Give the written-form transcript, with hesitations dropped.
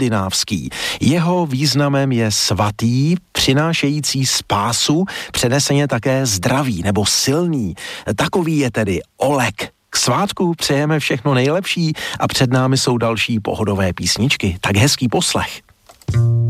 skandinávský. Jeho významem je svatý, přinášející spásu, přeneseně také zdravý nebo silný. Takový je tedy Oleg. K svátku přejeme všechno nejlepší a před námi jsou další pohodové písničky. Tak hezký poslech.